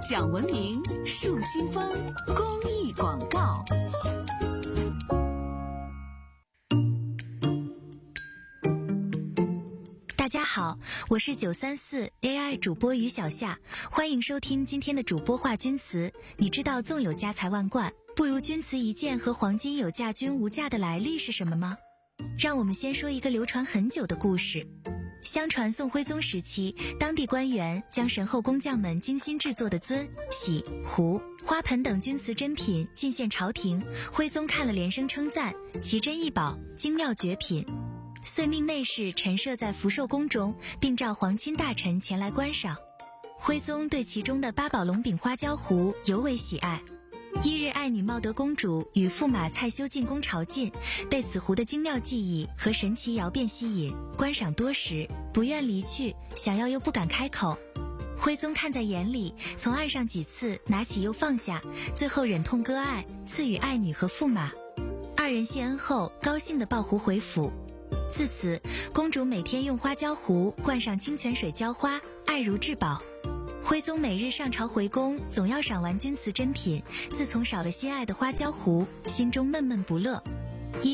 讲文明树新风公益广告。 大家好，我是934 AI 主播于小夏，欢迎收听今天的主播话钧词。你知道纵有家财万贯，不如钧瓷一件和黄金有价均无价的来历是什么吗？让我们先说一个流传很久的故事。相传宋徽宗时期，当地官员将神后工匠们精心制作的尊、玺、壶、花盆等钧瓷珍品进献朝廷，徽宗看了连声称赞，奇珍异宝，精妙绝品，遂命内侍陈设在福寿宫中，并召皇亲大臣前来观赏。徽宗对其中的八宝龙饼花椒壶尤为喜爱。一日，爱女茂德公主与驸马蔡修进宫朝觐，被此壶的精妙技艺和神奇窑变吸引，观赏多时，不愿离去，想要又不敢开口。徽宗看在眼里，从案上几次拿起又放下，最后忍痛割爱，赐予爱女和驸马。二人谢恩后，高兴地抱壶回府。自此，公主每天用花椒壶灌上清泉水浇花，爱如至宝。徽宗每日上朝回宫，总要赏玩钧瓷珍品，自从少了心爱的花椒壶，心中闷闷不乐。